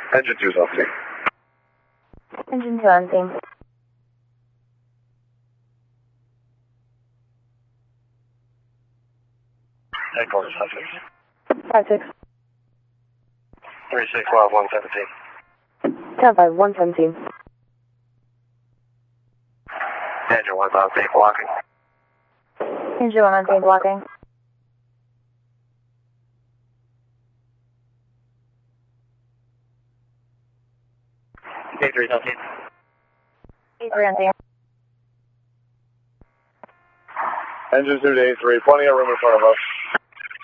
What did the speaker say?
Engine 2's on scene. Engine 2 on scene. Headquarters, 56. 36 Wild 117. 10-5, 117. Engine 1's on scene blocking. Engine 1 on scene blocking. A3's on scene. A3 on scene. Engine 2 to A3, plenty of room in front of us.